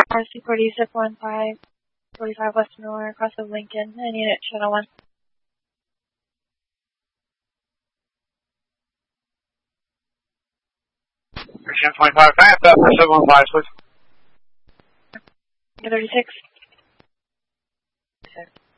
RC40 zip 15, 45 West Miller, across of Lincoln, and unit channel 1. Channel 25, can I have that for 715, please? 36.